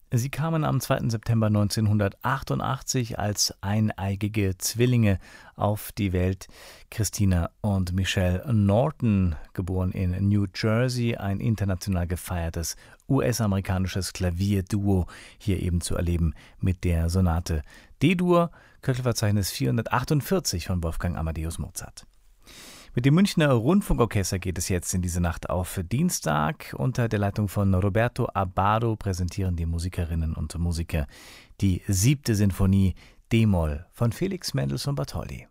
Sie kamen am 2. September 1988 als eineigige Zwillinge auf die Welt. Christina und Michelle Norton, geboren in New Jersey, ein international gefeiertes US-amerikanisches Klavierduo, hier eben zu erleben mit der Sonate D-Dur, Köchelverzeichnis 448 von Wolfgang Amadeus Mozart. Mit dem Münchner Rundfunkorchester geht es jetzt in diese Nacht auf Dienstag. Unter der Leitung von Roberto Abbado präsentieren die Musikerinnen und Musiker die 7. Sinfonie D-Moll von Felix Mendelssohn Bartholdy.